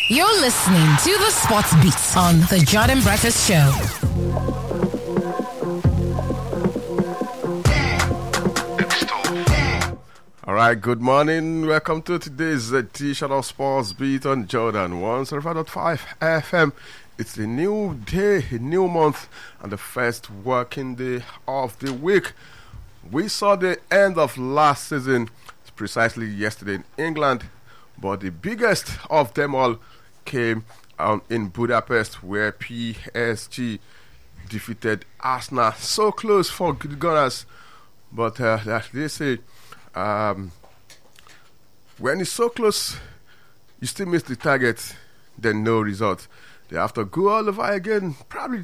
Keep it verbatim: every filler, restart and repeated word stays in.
You're listening to the Sports Beat on the Jordan Breakfast Show. All right, good morning. Welcome to today's edition of Sports Beat on Jordan one oh five point five F M. It's a new day, a new month, and the first working day of the week. We saw the end of last season precisely yesterday in England, but the biggest of them all came um, in Budapest, where P S G defeated Arsenal. So close for the Gunners, but uh, like they say, um, when it's so close, you still miss the target, then no result. They have to go all over again, probably